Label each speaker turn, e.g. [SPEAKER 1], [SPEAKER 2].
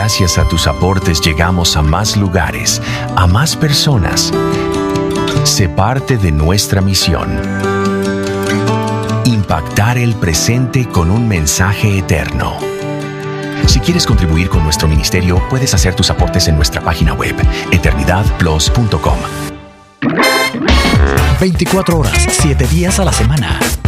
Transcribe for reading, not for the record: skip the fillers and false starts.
[SPEAKER 1] Gracias a tus aportes llegamos a más lugares, a más personas. Sé parte de nuestra misión. Impactar el presente con un mensaje eterno. Si quieres contribuir con nuestro ministerio, puedes hacer tus aportes en nuestra página web, eternidadplus.com.
[SPEAKER 2] 24 horas, 7 días a la semana.